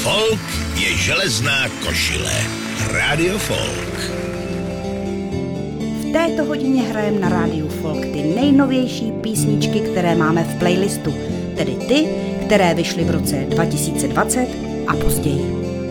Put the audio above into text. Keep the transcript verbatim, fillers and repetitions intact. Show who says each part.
Speaker 1: Folk je železná košile. Radio Folk.
Speaker 2: V této hodině hrajeme na rádiu Folk ty nejnovější písničky, které máme v playlistu, tedy ty, které vyšly v roce dva tisíce dvacet a později.